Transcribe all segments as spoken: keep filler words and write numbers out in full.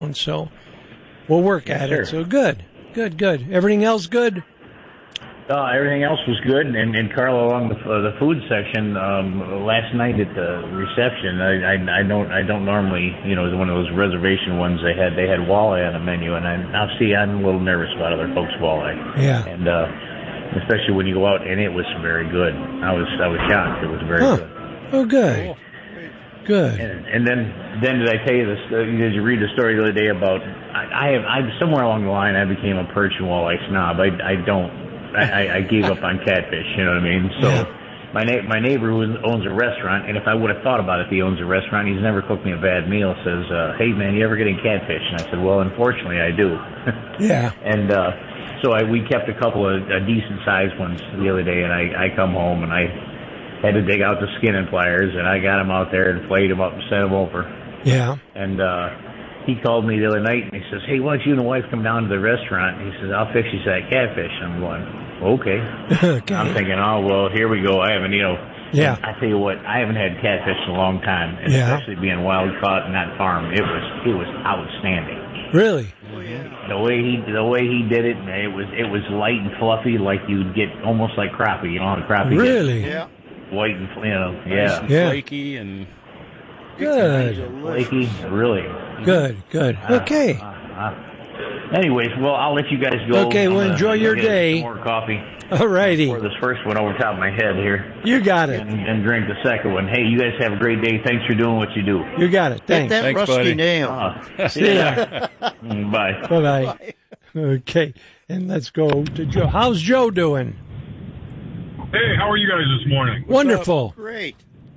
And so we'll work yes, at sir. it. So good, good, good. Everything else good? Uh, everything else was good, and, and Carl, along the, uh, the food section, um, last night at the reception, I, I, I don't, I don't normally, you know, one of those reservation ones they had, they had walleye on the menu, and I now see I'm a little nervous about other folks' walleye. Yeah. And uh, especially when you go out, and it was very good. I was, I was shocked. It was very huh. good. Oh, good. Good. And, and then, then did I tell you this? Uh, did you read the story the other day about? I, I have, I somewhere along the line, I became a perch and walleye snob. I, I don't. I, I gave up on catfish, you know what I mean? So yeah. my na- my neighbor who owns a restaurant, and if I would have thought about it, if he owns a restaurant, he's never cooked me a bad meal, says, uh, hey, man, you ever getting catfish? And I said, well, unfortunately, I do. yeah. And uh, so I we kept a couple of uh, decent-sized ones the other day, and I, I come home, and I had to dig out the skinning pliers, and I got them out there and flayed them up and sent them over. Yeah. And uh he called me the other night, and he says, hey, why don't you and the wife come down to the restaurant? And he says, I'll fix you that catfish. And I'm going, okay. okay. I'm thinking, oh, well, here we go. I haven't, you know. Yeah. I tell you what, I haven't had catfish in a long time, and yeah. especially being wild caught and not farm. It was it was outstanding. Really? Oh, yeah. The way he the way he did it, it was it was light and fluffy, like you'd get almost like crappie. You know how the crappie really? Yeah. White and, you know, Nice yeah. and yeah. flaky and good. Flaky, really. Good, good. Okay. Uh, uh, uh. Anyways, well, I'll let you guys go. Okay, well, I'm enjoy gonna your get day. Some more coffee. All righty. Pour this first one over top of my head here. You got it. And, and drink the second one. Hey, you guys have a great day. Thanks for doing what you do. You got it. Get Thanks. that Thanks, rusty buddy. nail. Uh, See ya. Mm, Bye. Bye-bye. Okay, and let's go to Joe. How's Joe doing? Hey, how are you guys this morning? Wonderful. Great.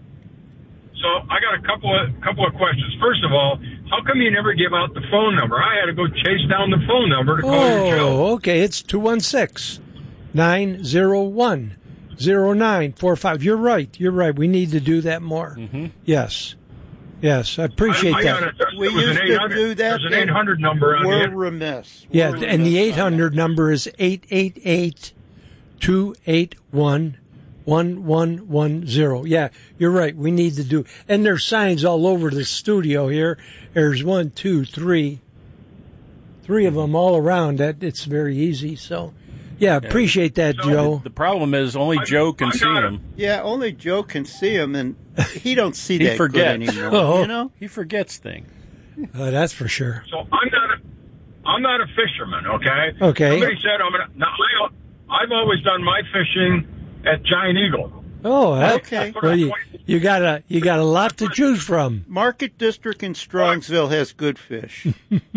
So I got a couple of couple of questions. First of all, how come you never give out the phone number? I had to go chase down the phone number to call your show. Oh, okay. It's two one six, nine zero one, zero nine four five. You're right. You're right. We need to do that more. Mm-hmm. Yes. Yes, I appreciate I, I that. got a, We it was used an to eight hundred do that. There's an eight hundred number on We're here. remiss. Yeah, We're and the remiss eight hundred number is eight eight eight, two eight one, one one one zero. Yeah, you're right. We need to do, and there's signs all over the studio here. There's one, two, three, three of them all around. That it's very easy. So, yeah, appreciate that, So, Joe. The problem is only I- Joe can I see got him. Yeah, only Joe can see him, and he don't see He that forgets. good anymore. Oh. You know? He forgets things. Uh, that's for sure. So I'm not a, I'm not a fisherman, okay? Okay. Somebody said I'm gonna. Now, I, I've always done my fishing at Giant Eagle. Oh, that, Okay. well, you, you got a you got a lot to choose from. Market District in Strongsville has good fish.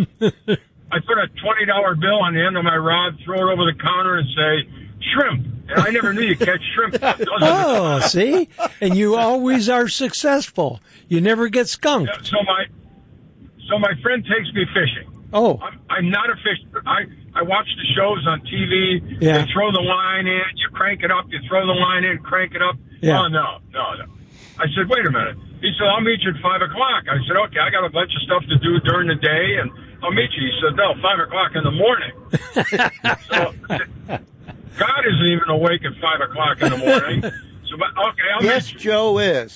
I put a twenty dollar bill on the end of my rod, throw it over the counter, and say shrimp. And I never knew you catch shrimp. Oh, see, and you always are successful. You never get skunked. So my so my friend takes me fishing. Oh, I'm, I'm not a fisher. I, I watch the shows on T V. Yeah. You throw the line in, you crank it up, you throw the line in, crank it up. Yeah. Oh, no, no, no. I said, wait a minute. He said, I'll meet you at five o'clock. I said, okay, I got a bunch of stuff to do during the day, and I'll meet you. He said, no, five o'clock in the morning. So God isn't even awake at five o'clock in the morning. So, but, okay, I'll Yes, meet you. Joe is.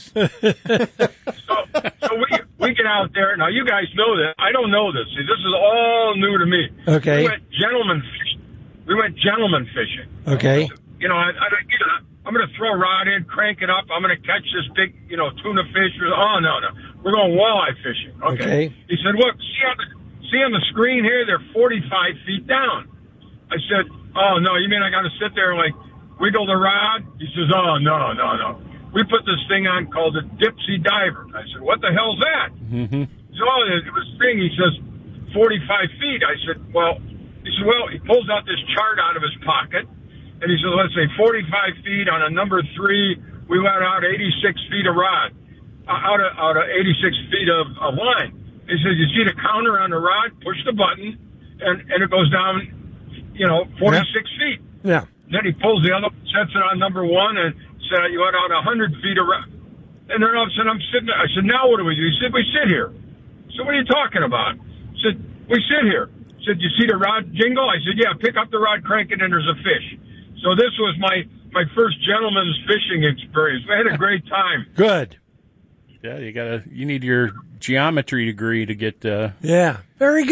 So, so we we get out there. Now, you guys know that. I don't know this. See, this is all new to me. Okay. We went gentleman fishing. We went gentleman fishing. okay. You know, I, I, you know, I'm going to throw a rod in, crank it up. I'm going to catch this big, you know, tuna fish. Oh, no, no. We're going walleye fishing. Okay. Okay. He said, look, see on, the, see on the screen here, they're forty-five feet down. I said, oh, no, you mean I got to sit there and, like, wiggle the rod? He says, oh, no, no, no. We put this thing on called the Dipsy Diver. I said, what the hell's that? Mm-hmm. So it was a thing. He says, forty-five feet. I said, well, he said, well, he pulls out this chart out of his pocket, and he said, let's say forty-five feet on a number three, we let out eighty-six feet of rod, uh, out of, out of eighty-six feet of, of line. He says, you see the counter on the rod, push the button, and, and it goes down, you know, forty-six feet. Yeah. Then he pulls the other, sets it on number one, and said, you let out one hundred feet of rod. And then all of a sudden I'm sitting there. I said, now what do we do? He said, we sit here. So what are you talking about? I said, we sit here. He said, you see the rod jingle? I said, yeah, pick up the rod, crank it, and there's a fish. So this was my, my first gentleman's fishing experience. We had a great time. Good. Yeah, you gotta. You need your geometry degree to get. Uh, Yeah, very good.